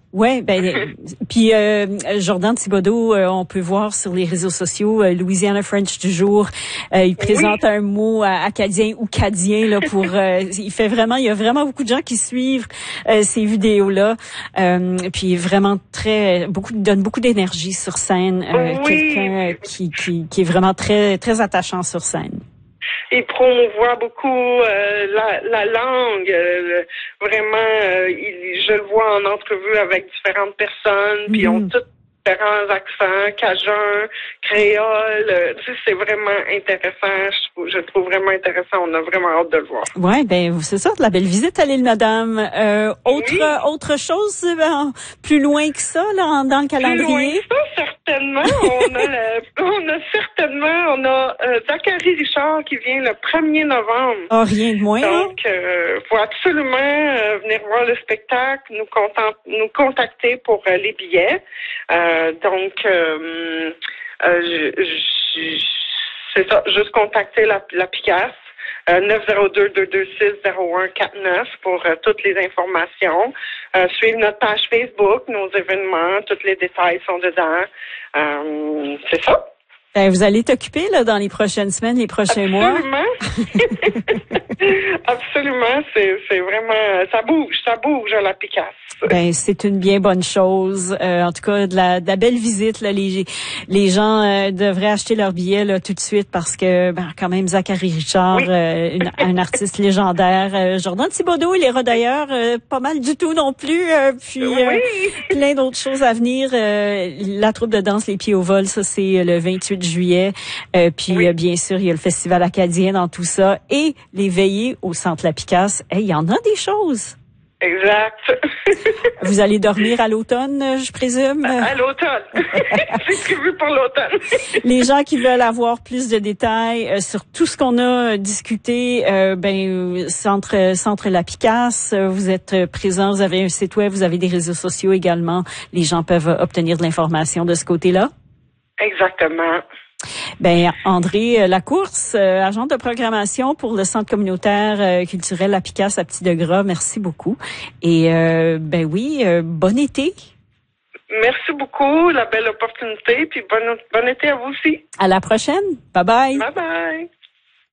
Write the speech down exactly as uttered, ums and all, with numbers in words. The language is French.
Ouais, ben puis euh, Jordan Thibodeau, euh, on peut voir sur les réseaux sociaux euh, Louisiana French du jour. Euh, il présente oui. un mot euh, acadien ou cadien là pour. Euh, il fait vraiment, il y a vraiment beaucoup de gens qui suivent euh, ces vidéos là. Euh, puis vraiment très beaucoup donne beaucoup d'énergie sur scène. Euh, oui. Quelqu'un qui, qui qui est vraiment très très attachant sur scène. Il promouvoit beaucoup euh, la, la langue. Euh, vraiment, euh, il, je le vois en entrevue avec différentes personnes, puis mm-hmm. ont toutes différents accents, cajun, créole. Euh, tu sais, c'est vraiment intéressant. Je trouve, je trouve vraiment intéressant. On a vraiment hâte de le voir. Ouais, ben c'est ça, de la belle visite à l'île Madame. Euh, autre oui. autre chose ben, plus loin que ça là dans le calendrier. Plus loin que ça, certainement. on a le, on a certainement on a euh, Zachary Richard qui vient le premier novembre. Ah, oh, rien de moins. Donc euh, faut absolument euh, venir voir le spectacle, nous content, nous contacter pour euh, les billets. Euh, donc euh, euh, je, je, c'est ça, juste contacter la, la Picasse. Euh, neuf zéro deux, deux deux six, zéro un quatre neuf pour euh, toutes les informations. Euh, suivre notre page Facebook, nos événements, tous les détails sont dedans. Euh, c'est ça. Ben, vous allez t'occuper là dans les prochaines semaines, les prochains Absolument. mois. Absolument, c'est c'est vraiment ça bouge, ça bouge à la Picasse. Ben c'est une bien bonne chose. Euh, en tout cas, de la, de la belle visite là, les les gens euh, devraient acheter leur billet là tout de suite parce que ben quand même Zachary Richard, oui. euh, une, un artiste légendaire. Euh, Jordan Thibodeau, il ira d'ailleurs euh, pas mal du tout non plus. Euh, puis euh, oui. plein d'autres choses à venir. Euh, la troupe de danse Les Pieds au vol, ça c'est le vingt-huit juillet. Euh, puis oui. euh, bien sûr, il y a le festival acadien dans tout ça et les veillées au Centre La Picasse. Hey, il y en a des choses. Exact. Vous allez dormir à l'automne, je présume? À l'automne. C'est prévu pour l'automne. Les gens qui veulent avoir plus de détails euh, sur tout ce qu'on a discuté, euh, ben Centre Centre La Picasse, vous êtes présents, vous avez un site web, vous avez des réseaux sociaux également. Les gens peuvent obtenir de l'information de ce côté-là? Exactement. Ben André Lacourse, euh, agent de programmation pour le Centre communautaire euh, culturel La Picasse à Petit-de-Gras, merci beaucoup. Et euh, ben oui, euh, bon été. Merci beaucoup, la belle opportunité, puis bon, bon été à vous aussi. À la prochaine. Bye bye. Bye bye.